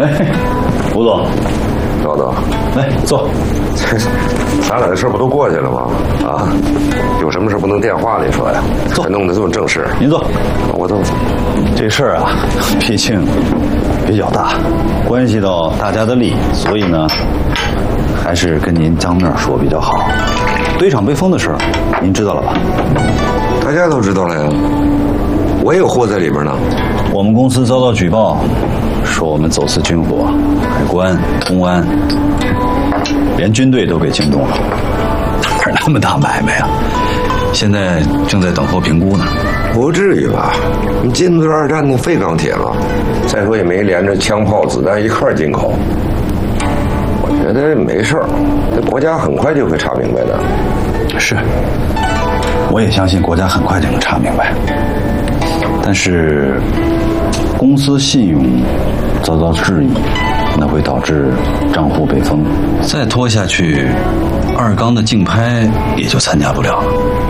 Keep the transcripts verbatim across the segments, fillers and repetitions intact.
哎，吴总， 叨叨， 来坐。 这咱俩的事不都过去了吗？啊，有什么事不能电话里说呀？还弄得这么正式。 您坐， 我坐。 这事儿啊，毕竟比较大，关系到大家的利益，所以呢，还是跟您当面说比较好。堆场被封的事儿，您知道了吧？ 大家都知道了呀，我也有货在里边呢。 我们公司遭到举报，说我们走私军火，海关、公安，连军队都给惊动了。哪儿那么大买卖啊？现在正在等候评估呢。 不至于吧？你进对二战的废钢铁了，再说也没连着枪炮子弹一块进口。我觉得没事儿，这国家很快就会查明白的。 是，我也相信国家很快就能查明白。但是，公司信用遭到质疑，那会导致账户被封。再拖下去，二钢的竞拍也就参加不了了。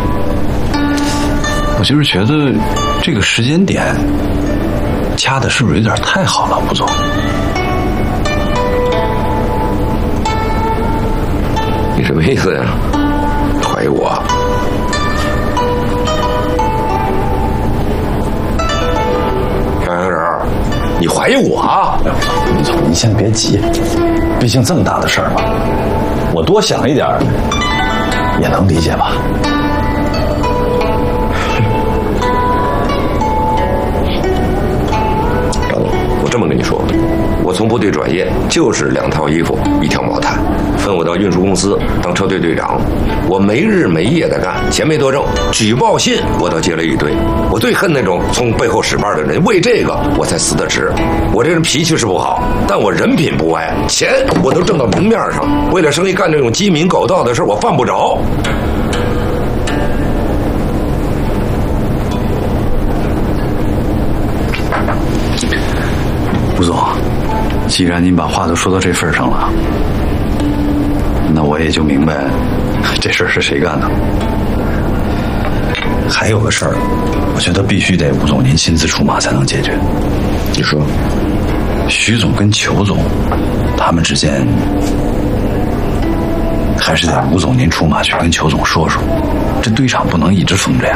我就是觉得这个时间点掐的是不是有点太好了，吴总？ 你什么意思呀？怀疑我？小杨人，你怀疑我啊？ 李总，您先别急，毕竟这么大的事儿嘛，我多想一点也能理解吧。 我这么跟你说，我从部队转业就是两套衣服一条毛毯，分我到运输公司当车队队长，我没日没夜的干，钱没多挣，举报信我倒接了一堆。我最恨那种从背后使绊的人，为这个我才死得值。我这人脾气是不好，但我人品不歪，钱我都挣到明面上。为了生意干这种鸡鸣狗盗的事，我犯不着。 吴总，既然您把话都说到这份上了，那我也就明白这事儿是谁干的。还有个事儿，我觉得必须得吴总您亲自出马才能解决。 你说， 徐总跟裘总他们之间，还是得吴总您出马去跟裘总说说，这堆场不能一直封着呀。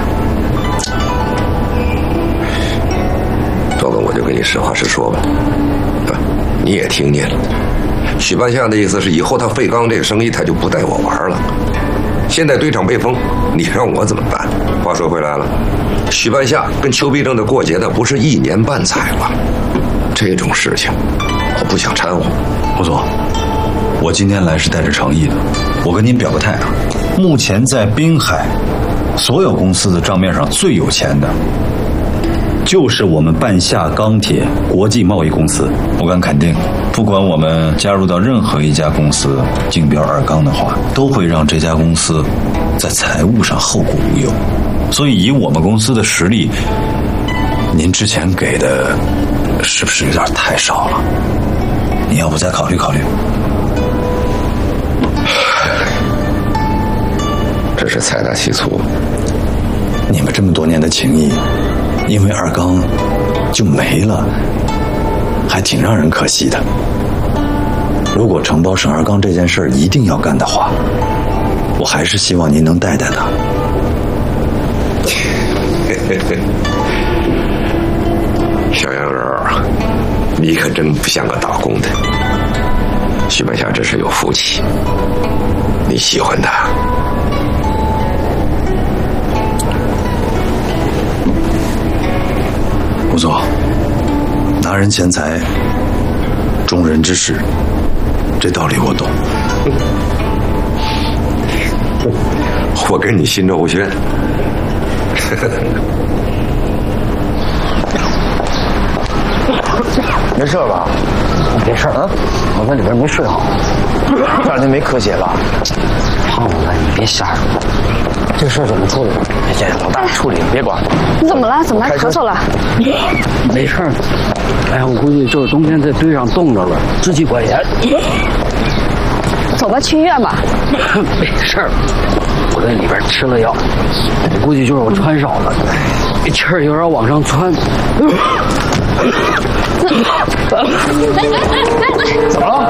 赵总，我就跟你实话实说吧，啊，你也听见了，许半夏的意思是以后他废钢这个生意他就不带我玩了。现在堆场被封，你让我怎么办？话说回来了，许半夏跟邱必正的过节的不是一年半载了，这种事情我不想掺和。 吴总，我今天来是带着诚意的，我跟您表个态啊，目前在滨海所有公司的账面上最有钱的就是我们半夏钢铁国际贸易公司。我敢肯定，不管我们加入到任何一家公司竞标二钢的话，都会让这家公司在财务上后顾无忧。所以以我们公司的实力，您之前给的是不是有点太少了？你要不再考虑考虑？ 这是财大气粗。 你们这么多年的情谊，因为二钢就没了，还挺让人可惜的。如果承包省二钢这件事儿一定要干的话，我还是希望您能带带他。 小杨人儿，你可真不像个打工的。许半夏真是有福气，你喜欢他。 吴总，拿人钱财，忠人之事，这道理我懂。 我跟你心照不宣。 没事吧？没事啊，我在里边没睡好，感觉没咳血吧？胖子，你别瞎说。这事怎么处理？哎呀，老大处理，别管。 你怎么了？怎么了？咳嗽了？ 没事。哎呀，我估计就是冬天在堆上冻着了，支气管炎。 走吧，去医院吧。 没事儿，我在里边吃了药，我估计就是我穿少了，这气儿有点往上窜。 怎么了？